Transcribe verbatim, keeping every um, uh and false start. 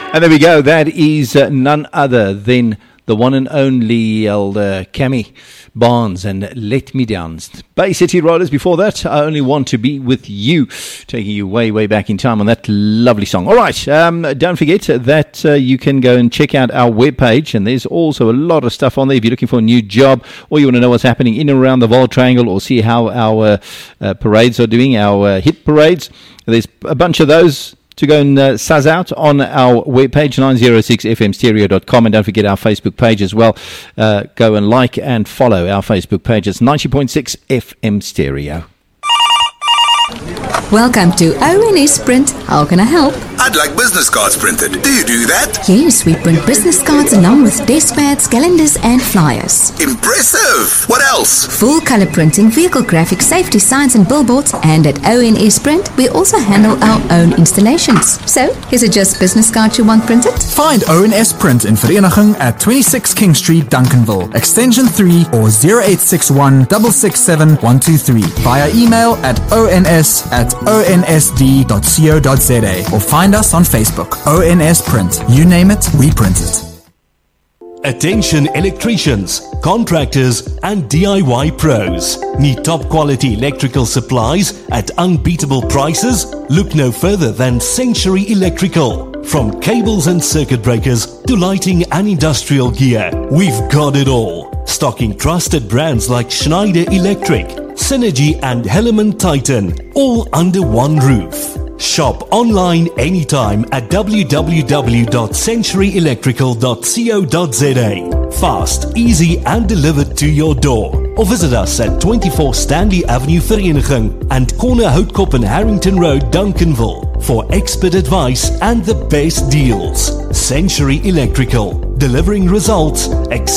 And there we go. That is uh, none other than the one and only elder Cammy Barnes and Let Me Down. Bay City Rollers before that, I Only Want to Be With You, taking you way, way back in time on that lovely song. All right, um, don't forget that uh, you can go and check out our webpage, and there's also a lot of stuff on there if you're looking for a new job or you want to know what's happening in and around the Vaal Triangle or see how our uh, uh, parades are doing, our uh, hit parades. There's a bunch of those to go and uh, suzz out on our webpage, nine oh six f m stereo dot com, and don't forget our Facebook page as well. Uh, go and like and follow our Facebook page. It's ninety point six F M Stereo. Welcome to O N S Print. How can I help? I'd like business cards printed. Do you do that? Yes, we print business cards along with desk pads, calendars and flyers. Impressive! What else? Full color printing, vehicle graphics, safety signs and billboards. And at O N S Print, we also handle our own installations. So, is it just business cards you want printed? Find O N S Print in Vereniging at twenty-six King Street, Duncanville, extension three or zero eight six one, six six seven, one two three. Via email at ons at o n s d dot co dot z a or find us on Facebook. O N S Print. You name it, we print it. Attention electricians, contractors and D I Y pros. Need top quality electrical supplies at unbeatable prices? Look no further than Century Electrical. From cables and circuit breakers to lighting and industrial gear, we've got it all. Stocking trusted brands like Schneider Electric, Synergy and Helaman Titan, all under one roof. Shop online anytime at w w w dot century electrical dot co dot z a. Fast, easy and delivered to your door. Or visit us at twenty-four Stanley Avenue, Vereniging and Corner Houtkop and Harrington Road, Duncanville for expert advice and the best deals. Century Electrical, delivering results,